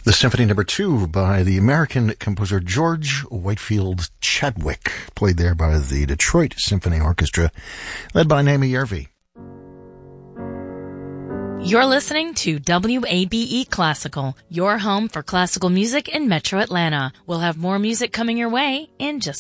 The Symphony No. 2 by the American composer George Whitefield Chadwick, played there by the Detroit Symphony Orchestra, led by Naomi Yervi. You're listening to WABE Classical, your home for classical music in Metro Atlanta. We'll have more music coming your way in just